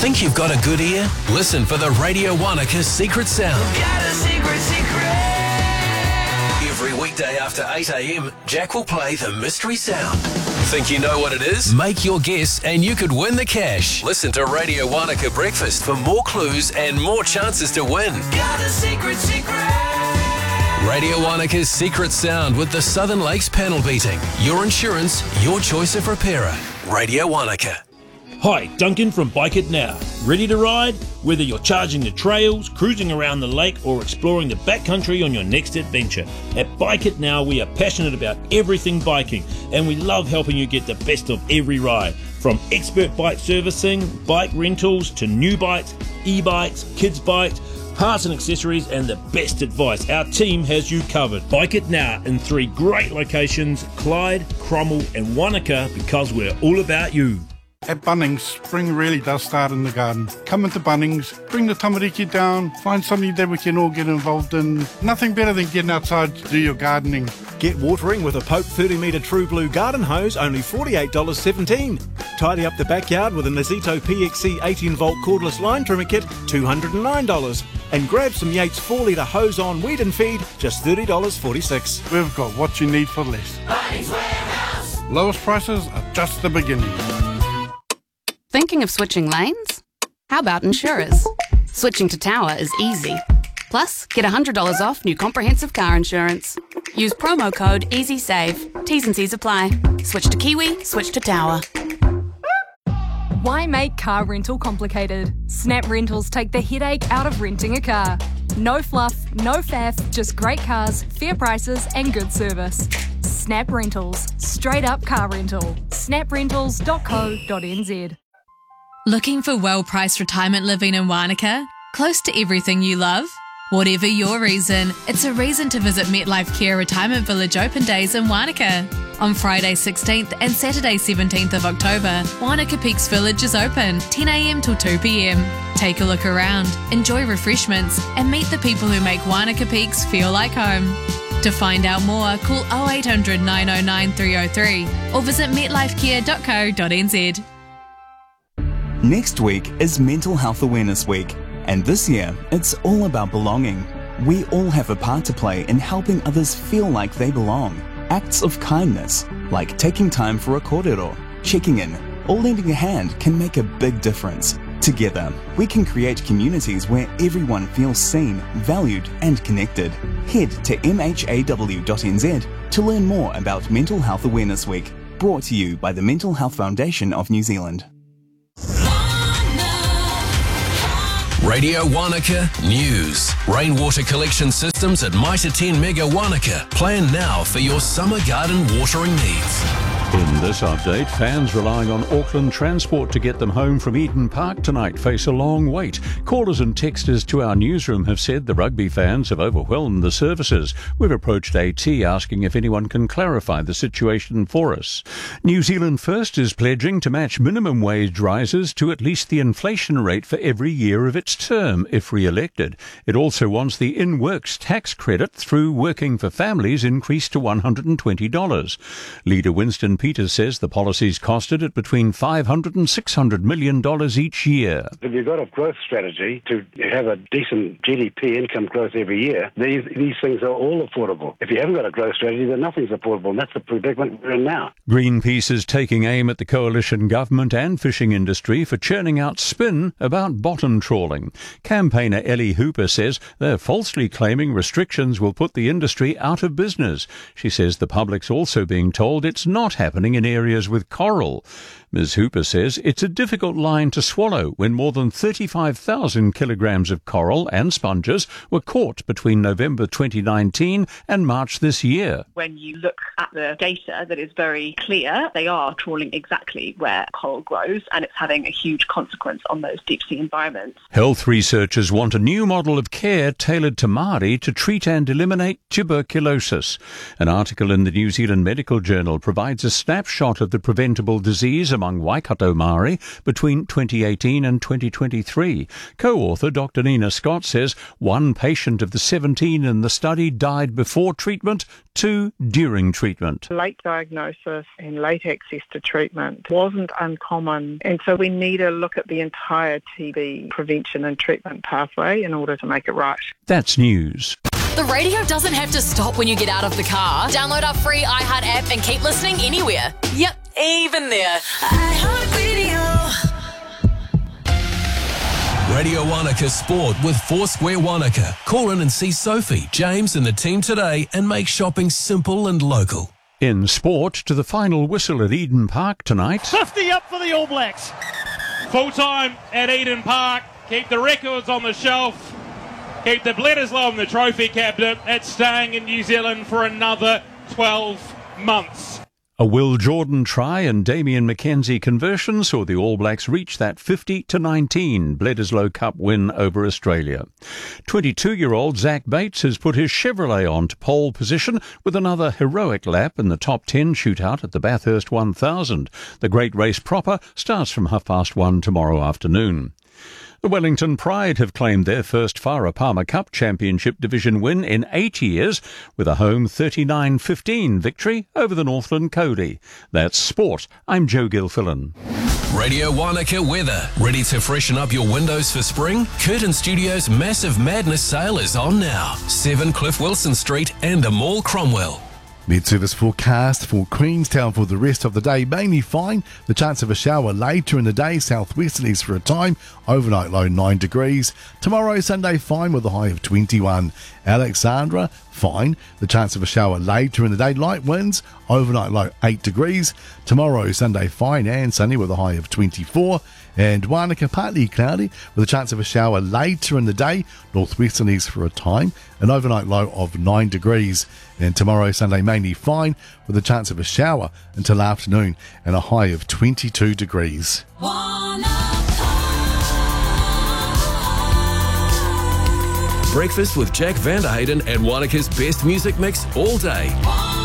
Think you've got a good ear? Listen for the Radio Wanaka Secret Sound. Got a secret. Every weekday after 8 a.m, Jack will play the mystery sound. Think you know what it is? Make your guess and you could win the cash. Listen to Radio Wanaka Breakfast for more clues and more chances to win. Got a secret. Radio Wanaka's Secret Sound with the Southern Lakes panel beating. Your insurance, your choice of repairer. Radio Wanaka. Hi, Duncan from Bike It Now. Ready to ride? Whether you're charging the trails, cruising around the lake or exploring the backcountry on your next adventure, at Bike It Now we are passionate about everything biking and we love helping you get the best of every ride. From expert bike servicing, bike rentals to new bikes, e-bikes, kids bikes, parts and accessories and the best advice. Our team has you covered. Bike It Now in 3 great locations, Clyde, Cromwell and Wanaka, because we're all about you. At Bunnings, spring really does start in the garden. Come into Bunnings, bring the tamariki down, find something that we can all get involved in. Nothing better than getting outside to do your gardening. Get watering with a Pope 30-metre True Blue garden hose, only $48.17. Tidy up the backyard with a Nazito PXC 18-volt cordless line trimmer kit, $209. And grab some Yates 4-litre hose-on weed and feed, just $30.46. We've got what you need for less. Bunnings Warehouse. Lowest prices are just the beginning. Thinking of switching lanes? How about insurers? Switching to Tower is easy. Plus, get $100 off new comprehensive car insurance. Use promo code EasySave. T's and C's apply. Switch to Kiwi, switch to Tower. Why make car rental complicated? Snap Rentals take the headache out of renting a car. No fluff, no faff, just great cars, fair prices and good service. Snap Rentals. Straight up car rental. snaprentals.co.nz. Looking for well-priced retirement living in Wanaka? Close to everything you love? Whatever your reason, it's a reason to visit MetLife Care Retirement Village Open Days in Wanaka. On Friday 16th and Saturday 17th of October, Wanaka Peaks Village is open, 10 a.m. till 2 p.m. Take a look around, enjoy refreshments, and meet the people who make Wanaka Peaks feel like home. To find out more, call 0800 909 303 or visit metlifecare.co.nz. Next week is Mental Health Awareness Week, and this year it's all about belonging. We all have a part to play in helping others feel like they belong. Acts of kindness, like taking time for a kōrero, checking in, or lending a hand can make a big difference. Together, we can create communities where everyone feels seen, valued and connected. Head to mhaw.nz to learn more about Mental Health Awareness Week, brought to you by the Mental Health Foundation of New Zealand. Radio Wanaka News. Rainwater collection systems at Mitre 10 Mega Wanaka. Plan now for your summer garden watering needs. In this update, fans relying on Auckland Transport to get them home from Eden Park tonight face a long wait. Callers and texters to our newsroom have said the rugby fans have overwhelmed the services. We've approached AT asking if anyone can clarify the situation for us. New Zealand First is pledging to match minimum wage rises to at least the inflation rate for every year of its term if re-elected. It also wants the in-works tax credit through Working for Families increased to $120. Leader Winston Peters says the policy's costed it between $500 and $600 million each year. If you've got a growth strategy to have a decent GDP income growth every year, these things are all affordable. If you haven't got a growth strategy, then nothing's affordable, and that's the predicament we're in now. Greenpeace is taking aim at the coalition government and fishing industry for churning out spin about bottom trawling. Campaigner Ellie Hooper says they're falsely claiming restrictions will put the industry out of business. She says the public's also being told it's not happening in areas with coral. Ms. Hooper says it's a difficult line to swallow when more than 35,000 kilograms of coral and sponges were caught between November 2019 and March this year. When you look at the data, that is very clear. They are trawling exactly where coral grows, and it's having a huge consequence on those deep sea environments. Health researchers want a new model of care tailored to Māori to treat and eliminate tuberculosis. An article in the New Zealand Medical Journal provides a snapshot of the preventable disease among Waikato Māori between 2018 and 2023. Co-author Dr. Nina Scott says one patient of the 17 in the study died before treatment, 2 during treatment. Late diagnosis and late access to treatment wasn't uncommon, and so we need to look at the entire TB prevention and treatment pathway in order to make it right. That's news. The radio doesn't have to stop when you get out of the car. Download our free iHeart app and keep listening anywhere. Yep, even there. iHeartRadio. Radio Wanaka Sport with Foursquare Wanaka. Call in and see Sophie, James and the team today and make shopping simple and local. In sport, to the final whistle at Eden Park tonight. 50 up for the All Blacks. Full time at Eden Park. Keep the records on the shelf. Keep the Bledisloe in the trophy cabinet. It's staying in New Zealand for another 12 months. A Will Jordan try and Damien McKenzie conversion saw the All Blacks reach that 50-19 Bledisloe Cup win over Australia. 22-year-old Zach Bates has put his Chevrolet on to pole position with another heroic lap in the top 10 shootout at the Bathurst 1000. The great race proper starts from 1:30 tomorrow afternoon. The Wellington Pride have claimed their first Farah Palmer Cup Championship Division win in 8 years with a home 39-15 victory over the Northland Cody. That's sport. I'm Joe Gilfillan. Radio Wanaka weather. Ready to freshen up your windows for spring? Curtin Studios' Massive Madness sale is on now. 7 Cliff Wilson Street and the Mall Cromwell. Mid-service forecast for Queenstown for the rest of the day, mainly fine. The chance of a shower later in the day, southwesterlies for a time. Overnight low 9 degrees. Tomorrow, Sunday, fine with a high of 21. Alexandra, fine. The chance of a shower later in the day, light winds. Overnight low 8 degrees. Tomorrow, Sunday, fine and sunny with a high of 24. And Wanaka, partly cloudy with a chance of a shower later in the day, northwesterlies for a time, an overnight low of 9 degrees. And tomorrow, Sunday, mainly fine with a chance of a shower until afternoon and a high of 22 degrees. Breakfast with Jack Vanderheyden and Wanaka's best music mix all day.